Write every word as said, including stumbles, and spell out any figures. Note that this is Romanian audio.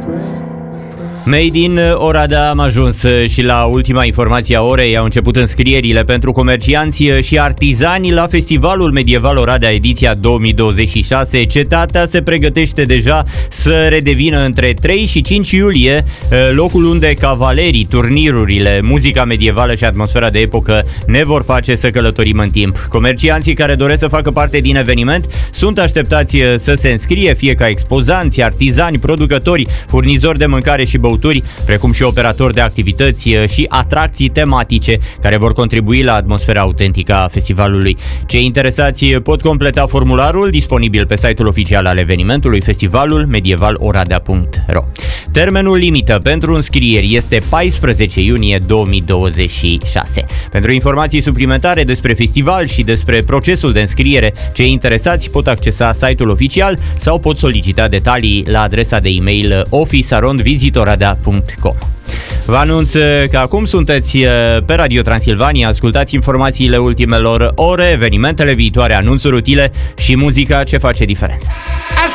Made in Oradea, am ajuns și la ultima informație a orei. Au început înscrierile pentru comercianți și artizani la Festivalul Medieval Oradea ediția două mii douăzeci și șase. Cetatea se pregătește deja să redevină între trei și cinci iulie locul unde cavalerii, turnirurile, muzica medievală și atmosfera de epocă ne vor face să călătorim în timp. Comercianții care doresc să facă parte din eveniment sunt așteptați să se înscrie, fie ca expozanți, artizani, producători, furnizori de mâncare și băuturi, precum și operatori de activități și atracții tematice care vor contribui la atmosfera autentică a festivalului. Cei interesați pot completa formularul disponibil pe site-ul oficial al evenimentului, festivalul medieval oradea punct ro. Termenul limită pentru înscrieri este paisprezece iunie două mii douăzeci și șase. Pentru informații suplimentare despre festival și despre procesul de înscriere, cei interesați pot accesa site-ul oficial sau pot solicita detalii la adresa de e-mail office arond visit oradea punct com. Vă anunț că acum sunteți pe Radio Transilvania, ascultați informațiile ultimelor ore, evenimentele viitoare, anunțuri utile și muzica ce face diferența.